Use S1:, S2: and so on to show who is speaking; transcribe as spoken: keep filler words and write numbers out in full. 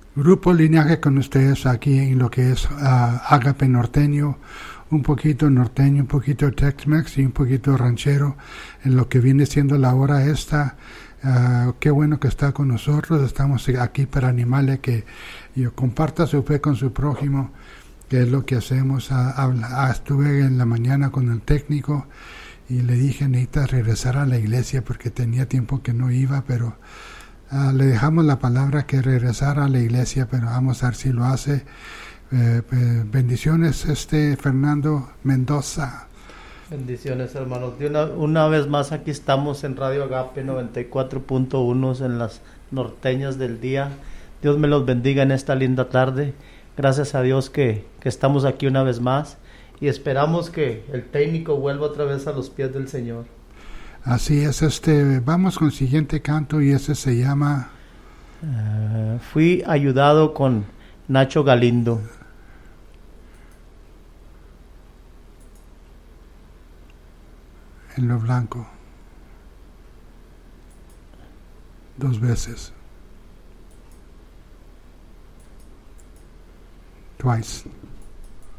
S1: Grupo Linaje con ustedes aquí en lo que es uh, Ágape Norteño, un poquito norteño, un poquito Tex-Mex y un poquito ranchero en lo que viene siendo la hora esta. Uh, qué bueno que está con nosotros. Estamos aquí para animarle que yo comparta su fe con su prójimo, que es lo que hacemos. Uh, habla, uh, estuve en la mañana con el técnico y le dije, necesitas regresar a la iglesia porque tenía tiempo que no iba, pero uh, le dejamos la palabra que regresara a la iglesia, pero vamos a ver si lo hace. Eh, eh, bendiciones, este Fernando Mendoza.
S2: Bendiciones, hermanos. De una, una vez más aquí estamos en Radio Agape noventa y cuatro punto uno en las norteñas del día. Dios me los bendiga en esta linda tarde. Gracias a Dios que, que estamos aquí una vez más y esperamos que el técnico vuelva otra vez a los pies del Señor.
S1: Así es, este vamos con el siguiente canto y ese se llama
S2: uh, Fui ayudado con Nacho Galindo.
S1: En lo blanco. Dos veces. Twice.